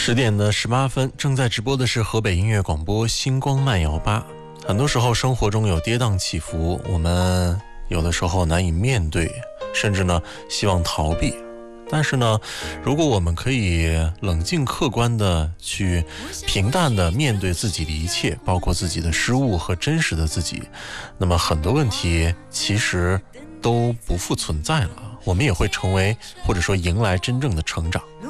10:18，正在直播的是河北音乐广播星光慢摇吧。很多时候生活中有跌宕起伏，我们有的时候难以面对，甚至呢希望逃避。但是呢，如果我们可以冷静客观的去平淡的面对自己的一切，包括自己的失误和真实的自己，那么很多问题其实都不复存在了，我们也会成为或者说迎来真正的成长。